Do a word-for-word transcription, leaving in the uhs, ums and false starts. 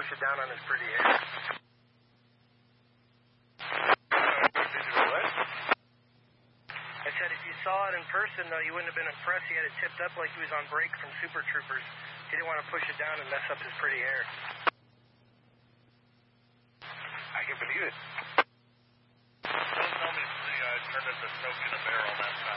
push it down on his pretty hair. I said if you saw it in person, though, you wouldn't have been impressed. He had it tipped up like he was on break from Super Troopers. He didn't want to push it down and mess up his pretty hair. I can believe it. Don't tell me the guy turned into Snoke in a barrel that time.